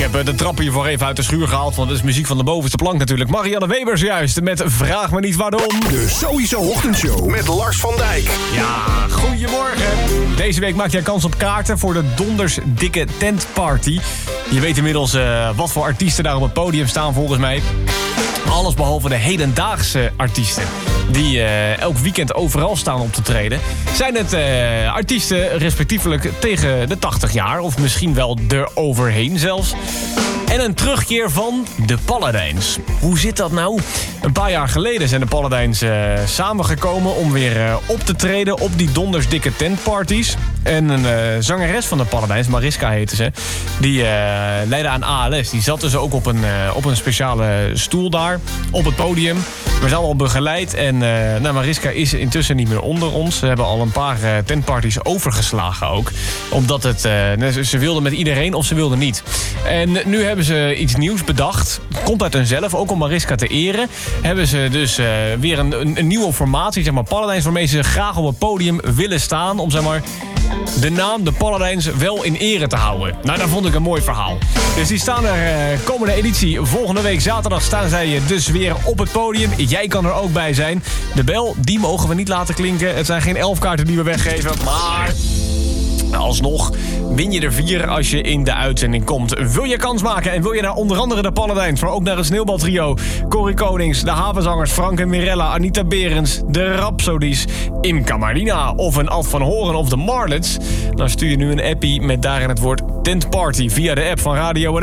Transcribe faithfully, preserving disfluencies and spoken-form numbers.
heb uh, de trap hiervoor even uit de schuur gehaald, want het is muziek van de bovenste plank natuurlijk. Marianne Webers juist, met Vraag me niet waarom. De Sowieso Ochtendshow met Lars van Dijk. Ja, goedemorgen. Deze week maak jij kans op kaarten voor de Donders Dikke Tentparty. Je weet inmiddels uh, wat voor artiesten daar op het podium staan volgens mij. Alles behalve de hedendaagse artiesten die uh, elk weekend overal staan op te treden. Zijn het uh, artiesten respectievelijk tegen de tachtig jaar of misschien wel eroverheen zelfs. En een terugkeer van de Paladijns. Hoe zit dat nou? Een paar jaar geleden zijn de Paladijns uh, samengekomen om weer uh, op te treden op die Donders Dikke Tentparties. En een uh, zangeres van de Paladijns, Mariska heette ze, die uh, leidde aan A L S. Die zat dus ook op een, uh, op een speciale stoel daar, op het podium. We zijn allemaal begeleid en uh, nou, Mariska is intussen niet meer onder ons. Ze hebben al een paar uh, tentparties overgeslagen ook. Omdat het, uh, ze wilden met iedereen of ze wilden niet. En nu hebben ze iets nieuws bedacht. Komt uit hunzelf, ook om Mariska te eren. Hebben ze dus uh, weer een, een, een nieuwe formatie, zeg maar Paladijns, waarmee ze graag op het podium willen staan. Om zeg maar de naam de Paladijns wel in ere te houden. Nou, dat vond ik een mooi verhaal. Dus die staan er uh, komende editie. Volgende week zaterdag staan zij dus weer op het podium. Jij kan er ook bij zijn. De bel, die mogen we niet laten klinken. Het zijn geen elf kaarten die we weggeven, maar alsnog win je er vier als je in de uitzending komt. Wil je kans maken en wil je naar onder andere de Paladijns, maar ook naar het Sneeuwbaltrio, Corrie Konings, de Havenzangers Frank en Mirella, Anita Berends, de Rhapsodies, Imca Marina of een Ad van Horen of de Marlets, dan stuur je nu een appie met daarin het woord Tentparty via de app van Radio